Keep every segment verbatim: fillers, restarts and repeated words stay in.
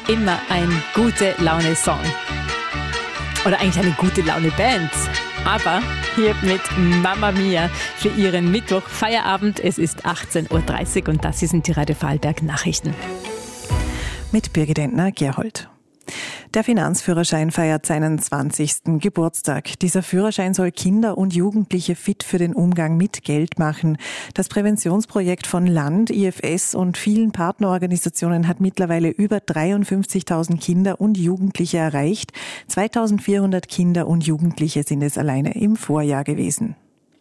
immer ein gute-Laune-Song. Oder eigentlich eine gute-Laune-Band. Aber hier mit Mamma Mia für Ihren Mittwoch Feierabend. Es ist achtzehn Uhr dreißig und das sind die Radio Vorarlberg Nachrichten. Mit Birgit Entner-Gerhold. Der Finanzführerschein feiert seinen zwanzigsten Geburtstag. Dieser Führerschein soll Kinder und Jugendliche fit für den Umgang mit Geld machen. Das Präventionsprojekt von Land, I F S und vielen Partnerorganisationen hat mittlerweile über dreiundfünfzigtausend Kinder und Jugendliche erreicht. zweitausendvierhundert Kinder und Jugendliche sind es alleine im Vorjahr gewesen.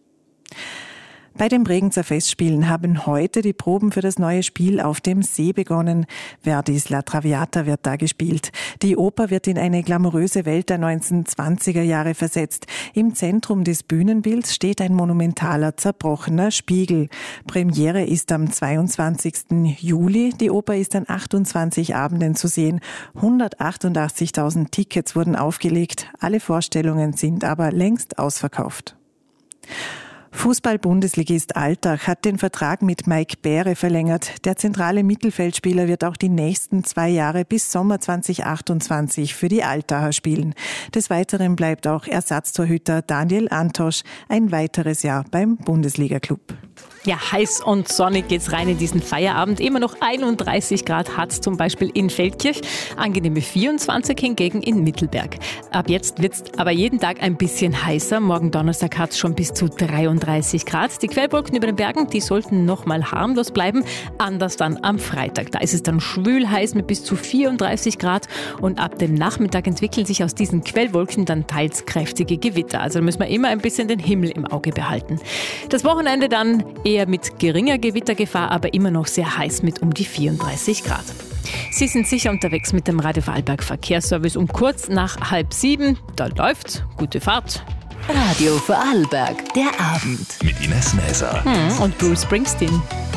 Bei den Bregenzer Festspielen haben heute die Proben für das neue Spiel auf dem See begonnen. Verdis La Traviata wird da gespielt. Die Oper wird in eine glamouröse Welt der neunzehnhundertzwanziger Jahre versetzt. Im Zentrum des Bühnenbilds steht ein monumentaler, zerbrochener Spiegel. Premiere ist am zweiundzwanzigsten Juli. Die Oper ist an achtundzwanzig Abenden zu sehen. hundertachtundachtzigtausend Tickets wurden aufgelegt. Alle Vorstellungen sind aber längst ausverkauft. Fußball-Bundesligist Altach hat den Vertrag mit Mike Bähre verlängert. Der zentrale Mittelfeldspieler wird auch die nächsten zwei Jahre bis Sommer zweitausendachtundzwanzig für die Altacher spielen. Des Weiteren bleibt auch Ersatztorhüter Daniel Antosch ein weiteres Jahr beim Bundesliga-Club. Ja, heiß und sonnig geht's rein in diesen Feierabend. Immer noch einunddreißig Grad hat's zum Beispiel in Feldkirch, angenehme vierundzwanzig hingegen in Mittelberg. Ab jetzt wird's aber jeden Tag ein bisschen heißer. Morgen Donnerstag hat's schon bis zu dreiunddreißig Grad. Die Quellwolken über den Bergen, die sollten noch mal harmlos bleiben. Anders dann am Freitag. Da ist es dann schwül heiß mit bis zu vierunddreißig Grad. Und ab dem Nachmittag entwickeln sich aus diesen Quellwolken dann teils kräftige Gewitter. Also da müssen wir immer ein bisschen den Himmel im Auge behalten. Das Wochenende dann eher mit geringer Gewittergefahr, aber immer noch sehr heiß mit um die vierunddreißig Grad. Sie sind sicher unterwegs mit dem Radio Vorarlberg Verkehrsservice um kurz nach halb sieben. Da läuft's. Gute Fahrt. Radio Vorarlberg, der Abend. Mit Ines Näser. Hm, und Bruce Springsteen.